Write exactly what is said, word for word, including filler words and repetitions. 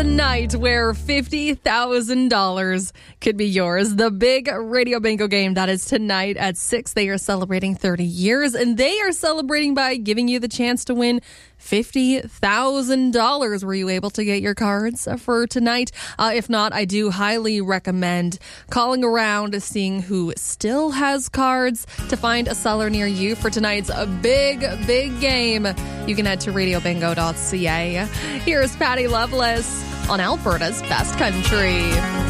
a night where fifty thousand dollars could be yours. The big Radio Bingo game that is tonight at six. They are celebrating thirty years, and they are celebrating by giving you the chance to win fifty thousand dollars. Were you able to get your cards for tonight? Uh, if not, I do highly recommend calling around, seeing who still has cards to find a seller near you for tonight's a big, big game. You can head to radio bingo dot c a. Here's Patty Loveless on Alberta's Best Country.